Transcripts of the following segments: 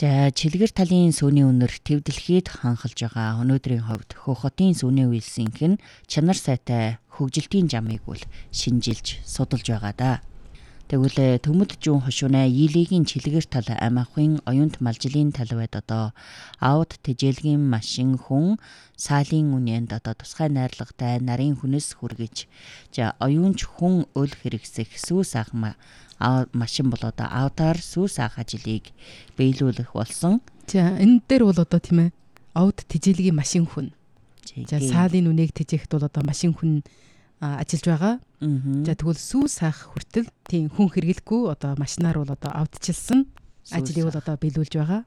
За чилгэр талын сүүний үнэр төв дэлхийд ханхалж байгаа өнөөдрийн хувьд Хөх хотын сүүний үйлсийнх нь чанар сайтай хөгжилтийн жамыг бол шинжилж судалж байгаа да. Тэгвэл төмөд жуун хошуунаа Ийлийн чилгэр тал амаахын оюунт малжилын тал байд одоо аут тэжээлгийн машин хүн саалын үнэнд одоо тусгай найрлагатай нарын хүнэс хүргэж за оюунч хүн өл хэрэгсэх сүүс ахма машин бол одоо аутаар сүүс ах ажлыг биелүүлэх болсон. За энэ дээр бол одоо тийм ээ аут тэжээлгийн машин хүн. За саалын үнэийг тэжээхэд бол одоо машин хүн ажиллаж байгаа. За тэгвэл сүүс ах хүртэл тийм хүн хэрэглэхгүй одоо машинаар бол одоо аутчилсан ажлыг бол одоо биелүүлж байгаа.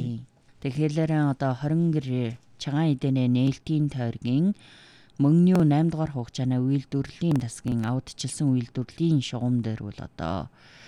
Тэгэхээр одоо 20 гэр чагаан эдэнэ нээлтийн тойргийн мөнгөний 8 дугаар хугацааны үйлдвэрлэлийн тасгийн аутчилсан үйлдвэрлэлийн шугам дээр бол одоо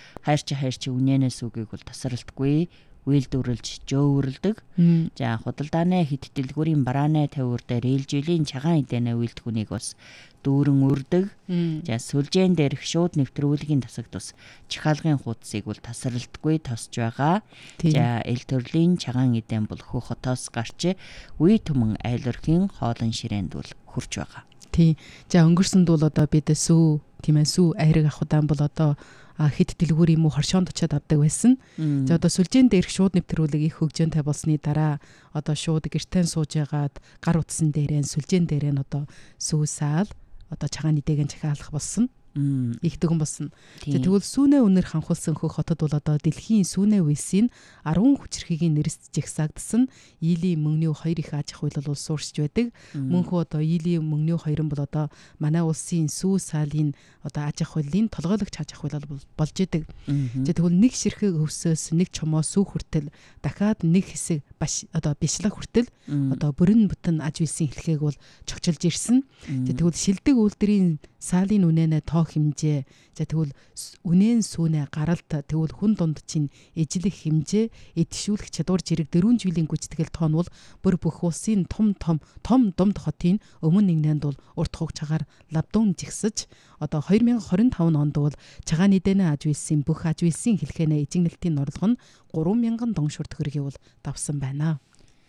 хайрч үнэнээс үгийг бол тасралтгүй үйлдвэрлэж жөөвөрлөдөг. За худалдааны хэд дэлгүүрийн барааны тавиур дээр ээлжилийн чагаан эдэнэ үйлдвэхнийг бас дүүрэн үрдэг. За сүлжээн дээрх шууд нэвтрүүлгийн тасагт бас чихаалгын хуудсыг бол тасралтгүй тосж байгаа. За эл төрлийн чагаан эдэн бол Хөх хотоос гарч үе түмэн айл өрхийн хоолон ширээнд бол хүрч байгаа. Тий. За өнгөрсөнд бол одоо бид сүү тийм ээ сүү айраг авах удаан бол одоо хэд дэлгүүр юм уу хоршоонд очиад авдаг байсан. За одоо сүлжээн дээрх шууд нэвтрүүлэг их хөгжөөнтэй болсны дараа одоо шууд гэртэн сууж ягаад гар утсан дээрээ сүлжээн дээрээ нь одоо сүүсаал одоо чагааны дээгэн чахиалах болсон. Их дэгэн болсон. За тэгвэл сүүнээ үнэр ханхуулсан Хөх хотод бол одоо дэлхийн сүүнээ үйлсийн 10 хүчирхгийн нэрс жигсаагдсан Ийлийн мөнгөний 2 их аж ахуй бол сууршиж байдаг. Мөнхөө одоо Ийлийн мөнгөний 2 бол одоо манай улсын сүү саалын одоо аж ахуйлын толгойлогч аж ахуй болж идэг. За тэгвэл нэг ширхэг өвсөөс нэг чомоо сүү хүртэл дахиад нэг хэсэг одоо бишлэг хүртэл одоо бүрэн бүтэн аж үйлсийн хэлхээг бол чогчилж ирсэн. За тэгвэл шилдэг үйлдвэрийн саалын үнэнэ тоо хэмжээ за тэгвэл үнэн сүүнэ гаралт тэгвэл хүн дунд чинь ижлэх хэмжээ эдшүүлэх чадвар зэрэг 4 жилийн гүйцэтгэл тоонвол бүр бүх улсын том домд хотын өмнө нэгнэнд бол урт хугацаагаар лавдун жигсэж одоо 2025 онд бол чагааны дэнэ аж үйлсийн бүх аж үйлсийн хэлхэнэ эзэгнэлтийн орлого нь 3000 доншур төгрөгийг бол давсан байна.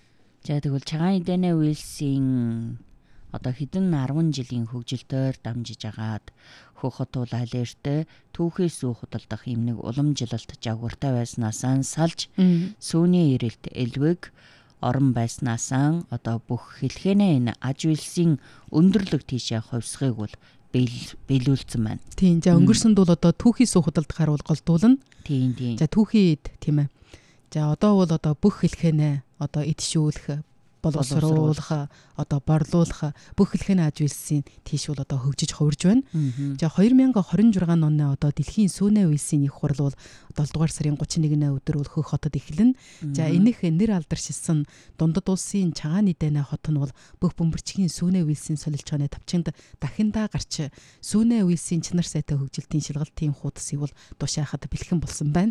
За тэгвэл чагааны дэнэ үйлсийн одоо хэдэн 10 жилийн хөгжилтөөр дамжиж агаад Хөх хот бол алерт түүхээс үү худалдах юм нэг уламжилалт жагвартай байснаасаа салж сүүний ирэлт элвэг орон байснаасаа одоо бүх хэлхэнэ энэ аж үйлсийн өндөрлөг тийшээ ховсхыг бол биелүүлсэн байна. Тийм. За өнгөрсөнд бол одоо түүхээс үү худалдахаар бол голдуулна. Тийм. За түүхийд тийм ээ. За одоо бол одоо бүх хэлхэнэ одоо эдшүүлэх боловсруулах одоо борлуулах бүх хэлхэнэ аж үйлсийн тийш бол одоо хөгжиж хувирж байна. За 2026 оны одоо дэлхийн сүүнээ үйлсийн их хурал бол 7 дугаар сарын 31-ний өдөр бол Хөх хотод эхэлнэ. За энэх нэр алдаршилсан дундад улсын чагааны дэнэ хот нь бол бүх бөмбөрчгийн сүүнээ үйлсийн солилцооны тавчинд дахиндаа гарч сүүнээ үйлсийн чанар сайтай хөгжилтийн шалгалтын хуудсыг бол тушаахад бэлхэн болсон байна.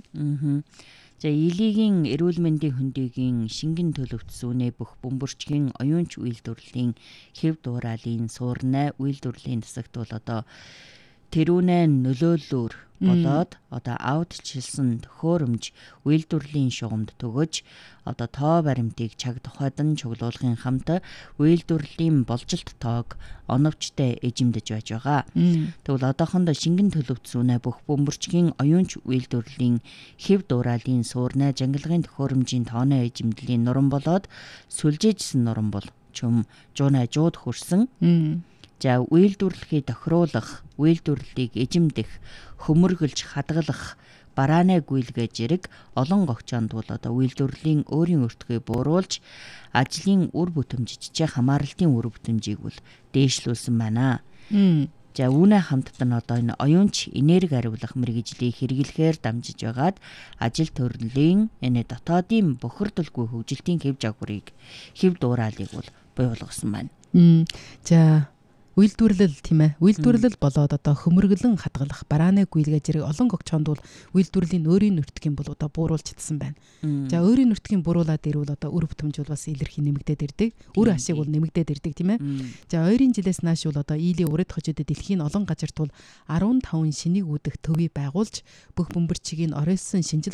За Ийлийн эрүүл мэндийн хөндийгийн шингэн төлөвтсүүнээ бүх бөмбөрчгийн оюунч үйлдвэрлэлийн хэв дуурайлын суурнаа үйлдвэрлэлийн тасагт бол одоо тэрүүнээ нөлөөллөөр болоод одоо аутчилсан төхөөрөмж үйлдвэрлэлийн шугамд төгөж одоо тоо баримтыг чаг тухайдан чуглуулахын хамт үйлдвэрлэлийн болжилт тоог оновчтой эзэмдэж байж байгаа. Тэгвэл одоохондоо шингэн төлөвтсүүнээ бүх бөмбөрчгийн оюунч үйлдвэрлэлийн хэв дуурайлын суурнаа жангалгын төхөөрөмжийн тооны эзэмдлийн нуран болоод сүлжээжсэн нуран бол чум жуунаа жууд хүрсэн. За үйлдвэрлэхийг тохируулах, үйлдвэрлэлийг эзэмдэх, хөмөргөлж хадгалах, барааны гүйлгээ зэрэг олон гогчоонд бол одоо үйлдвэрлэлийн өөрийн өртгөө бууруулж ажлын үр бүтэмжтэй хамааралтын үр бүтэмжийг бол дээшлүүлсэн байна. За үүнээ хамтдаа нь одоо энэ оюунч энерги хариулах мэргэжлийг хэрэглэхээр дамжиж байгаад ажил төрлийн энэ дотоодын бохирдолгүй хөгжилтийн хэв жагварыг хэв дуурайлыг бол бий болгосон байна. За үйлдвэрлэл тийм ээ. Үйлдвэрлэл болоод одоо хөмөргөлөн хадгалах, барааны гүйлгээ зэрэг олон гогчоонд бол үйлдвэрлэлийн өөрийн нөртгийн бол одоо бууруулж чадсан байна. За өөрийн нөртгийн бууруулаад ирвэл одоо үр бүтэмж бол бас илэрхий нэмэгдээд ирдэг. Үр ашиг бол нэмэгдээд ирдэг тийм ээ. За ойрын жилээс нааш бол одоо Ийлийн урд хожид дэлхийн олон газарт бол 15 шинийг үүдэх төвийг байгуулж бүх бөмбөрчгийг оройлсон шинжил